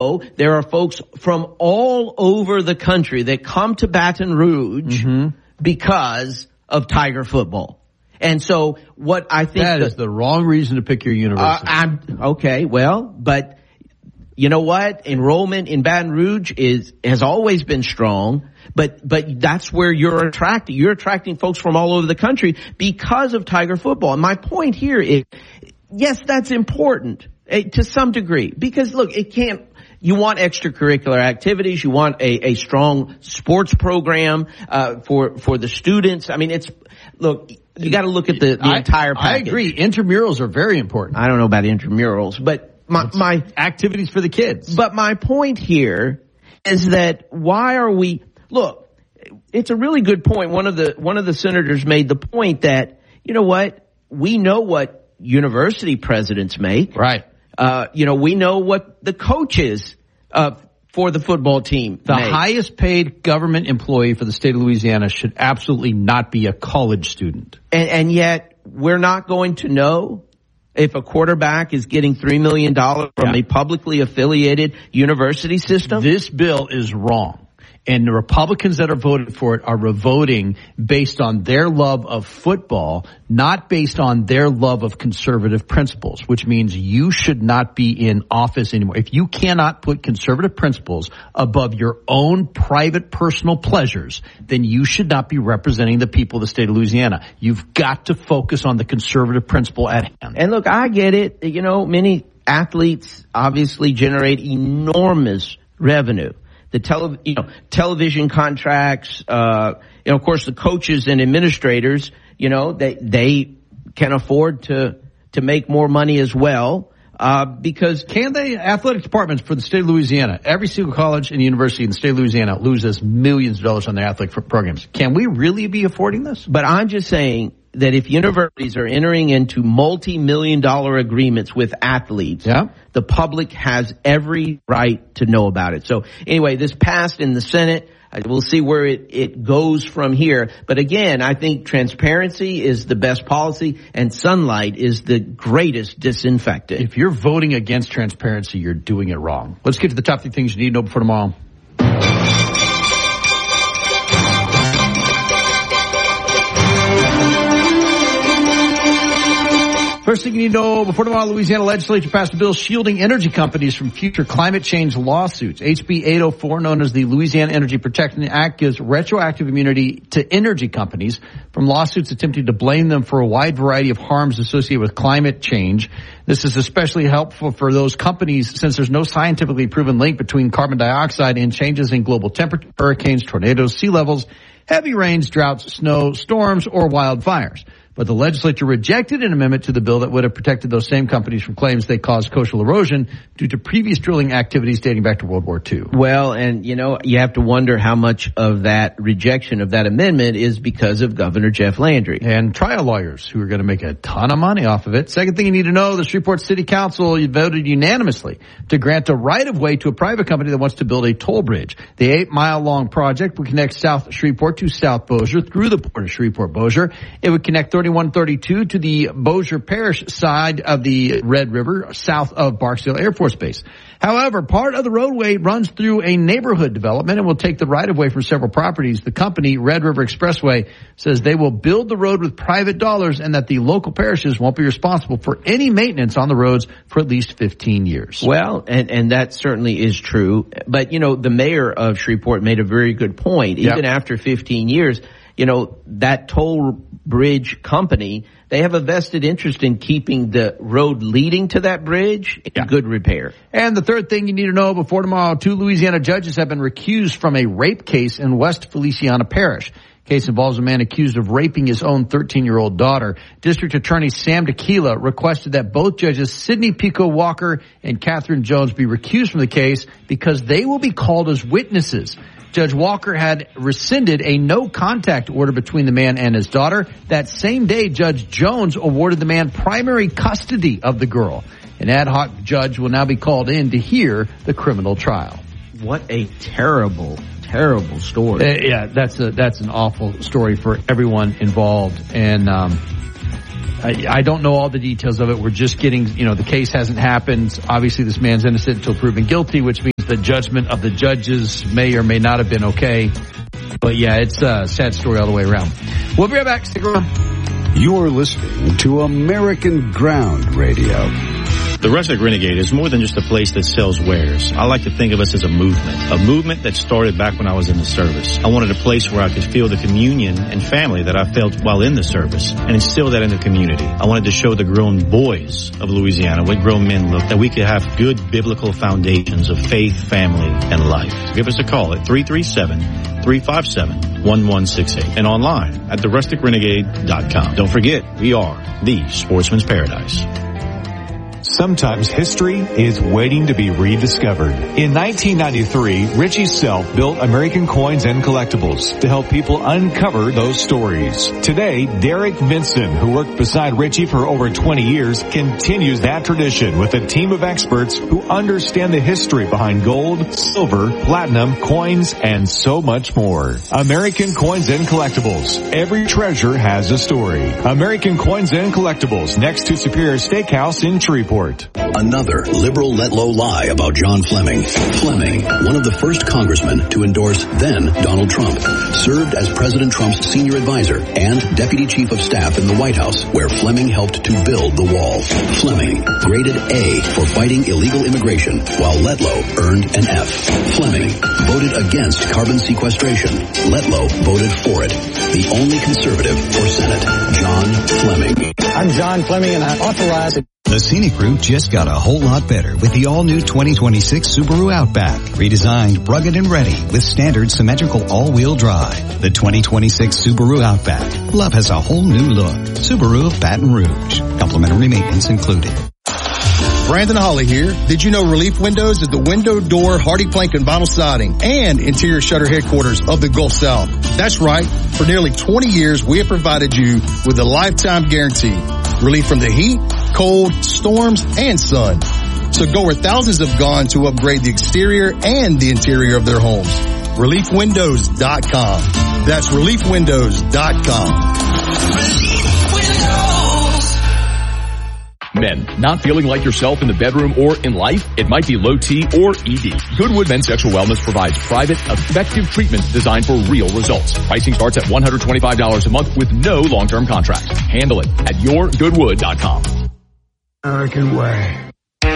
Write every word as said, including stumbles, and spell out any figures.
there are folks from all over the country that come to Baton Rouge mm-hmm. because of Tiger football. And so what I think that the, is the wrong reason to pick your university. Uh, I'm, okay, well, but you know what? Enrollment in Baton Rouge is has always been strong, but but that's where you're attracting. You're attracting folks from all over the country because of Tiger football. And my point here is, yes, that's important uh, to some degree because look, it can't. You want extracurricular activities. You want a, a strong sports program uh, for for the students. I mean, it's look. You got to look at the, the I, entire package. I agree. Intramurals are very important. I don't know about intramurals, but my, my activities for the kids. But my point here is that why are we? Look, it's a really good point. One of the one of the senators made the point that you know what? We know what university presidents make. Right. Uh, you know, we know what the coaches uh, for the football team The make. highest paid government employee for the state of Louisiana should absolutely not be a college student. And, and yet we're not going to know if a quarterback is getting three million dollars from yeah. a publicly affiliated university system. This bill is wrong. And the Republicans that are voting for it are voting based on their love of football, not based on their love of conservative principles, which means you should not be in office anymore. If you cannot put conservative principles above your own private personal pleasures, then you should not be representing the people of the state of Louisiana. You've got to focus on the conservative principle at hand. And look, I get it. You know, many athletes obviously generate enormous revenue. The tele, you know, television contracts, uh, you know, of course, the coaches and administrators, you know, they, they can afford to, to make more money as well. Uh, because can they, athletic departments for the state of Louisiana, every single college and university in the state of Louisiana loses millions of dollars on their athletic programs. Can we really be affording this? But I'm just saying that if universities are entering into multi-million dollar agreements with athletes, yeah. the public has every right to know about it. So anyway, this passed in the Senate. We'll see where it, it goes from here. But again, I think transparency is the best policy and sunlight is the greatest disinfectant. If you're voting against transparency, you're doing it wrong. Let's get to the top three things you need to know before tomorrow. First thing you need to know before tomorrow, Louisiana legislature passed a bill shielding energy companies from future climate change lawsuits. H B eight oh four, known as the Louisiana Energy Protection Act, gives retroactive immunity to energy companies from lawsuits attempting to blame them for a wide variety of harms associated with climate change. This is especially helpful for those companies since there's no scientifically proven link between carbon dioxide and changes in global temperature, hurricanes, tornadoes, sea levels, heavy rains, droughts, snow, storms, or wildfires. But the legislature rejected an amendment to the bill that would have protected those same companies from claims they caused coastal erosion due to previous drilling activities dating back to World War Two. Well, and, you know, you have to wonder how much of that rejection of that amendment is because of Governor Jeff Landry. And trial lawyers who are going to make a ton of money off of it. Second thing you need to know, the Shreveport City Council voted unanimously to grant a right-of-way to a private company that wants to build a toll bridge. The eight-mile-long project would connect South Shreveport to South Bossier through the port of Shreveport-Bossier. It would connect thirty-one thirty-two to the Bossier Parish side of the Red River, south of Barksdale Air Force Base. However, part of the roadway runs through a neighborhood development and will take the right-of-way from several properties. The company, Red River Expressway, says they will build the road with private dollars and that the local parishes won't be responsible for any maintenance on the roads for at least fifteen years. Well, and, and that certainly is true. But, you know, the mayor of Shreveport made a very good point. Even yep. after fifteen years, you know, that toll bridge company, they have a vested interest in keeping the road leading to that bridge in yeah. good repair. And the third thing you need to know before tomorrow, two Louisiana judges have been recused from a rape case in West Feliciana Parish. Case involves a man accused of raping his own thirteen-year-old daughter. District Attorney Sam Tequila requested that both judges Sidney Pico Walker and Catherine Jones be recused from the case because they will be called as witnesses. Judge Walker had rescinded a no-contact order between the man and his daughter. That same day, Judge Jones awarded the man primary custody of the girl. An ad hoc judge will now be called in to hear the criminal trial. What a terrible, terrible story. Uh, yeah, that's a, that's an awful story for everyone involved. And um, I, I don't know all the details of it. We're just getting, you know, the case hasn't happened. Obviously, this man's innocent until proven guilty, which means the judgment of the judges may or may not have been okay. But yeah, it's a sad story all the way around. We'll be right back. Stick around. You're listening to American Ground Radio. The Rustic Renegade is more than just a place that sells wares. I like to think of us as a movement, a movement that started back when I was in the service. I wanted a place where I could feel the communion and family that I felt while in the service and instill that in the community. I wanted to show the grown boys of Louisiana what grown men look, that we could have good biblical foundations of faith, family, and life. Give us a call at three three seven, three five seven, one one six eight and online at the rustic renegade dot com. Don't forget, we are the Sportsman's Paradise. Sometimes history is waiting to be rediscovered. In nineteen ninety-three, Richie Self built American Coins and Collectibles to help people uncover those stories. Today, Derek Vincent, who worked beside Richie for over twenty years, continues that tradition with a team of experts who understand the history behind gold, silver, platinum, coins, and so much more. American Coins and Collectibles. Every treasure has a story. American Coins and Collectibles, next to Superior Steakhouse in Shreveport. Another liberal let-low lie about John Fleming. Fleming, one of the first congressmen to endorse then Donald Trump, served as President Trump's senior advisor and deputy chief of staff in the White House, where Fleming helped to build the wall. Fleming, graded A for fighting illegal immigration, while Letlow earned an F. Fleming voted against carbon sequestration. Letlow voted for it. The only conservative for Senate, John Fleming. I'm John Fleming, and I authorize it. The Scenic Route just got a whole lot better with the all-new twenty twenty-six Subaru Outback. Redesigned, rugged, and ready with standard symmetrical all-wheel drive. The twenty twenty-six Subaru Outback. Love has a whole new look. Subaru of Baton Rouge. Complimentary maintenance included. Brandon Holly here. Did you know Relief Windows is the window, door, hardy plank, and vinyl siding and interior shutter headquarters of the Gulf South? That's right. For nearly twenty years, we have provided you with a lifetime guarantee. Relief from the heat, cold, storms, and sun. So go where thousands have gone to upgrade the exterior and the interior of their homes. relief windows dot com. That's relief windows dot com. Men, not feeling like yourself in the bedroom or in life? It might be low T or E D. Goodwood Men's Sexual Wellness provides private, effective treatment designed for real results. Pricing starts at one hundred twenty-five dollars a month with no long-term contract. Handle it at your goodwood dot com. American way.